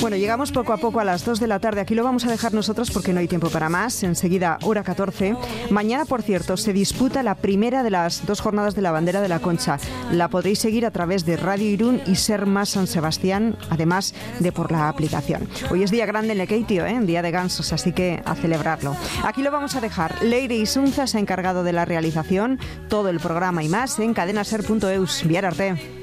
Bueno, llegamos poco a poco a las 2 de la tarde. Aquí lo vamos a dejar nosotros porque no hay tiempo para más. Enseguida, hora 14. Mañana, por cierto, se disputa la primera de las 2 jornadas de la Bandera de la Concha. La podréis seguir a través de Radio Irún y Ser Más San Sebastián, además de por la aplicación. Hoy es día grande en Lekeitio, día de gansos, así que a celebrarlo. Aquí lo vamos a dejar. Leire Isunza se ha encargado de la realización. Todo el programa y más en cadenaser.eus. Biar arte.